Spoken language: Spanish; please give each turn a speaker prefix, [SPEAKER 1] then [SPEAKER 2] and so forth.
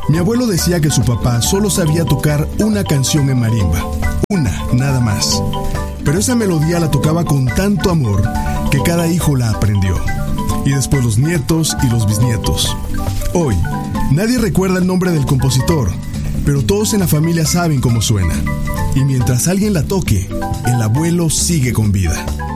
[SPEAKER 1] Mi abuelo decía que su papá solo sabía tocar una canción en marimba. Una, nada más. Pero esa melodía la tocaba con tanto amor que cada hijo la aprendió. Y después los nietos y los bisnietos. Hoy, nadie recuerda el nombre del compositor, pero todos en la familia saben cómo suena. Y mientras alguien la toque, el abuelo sigue con vida.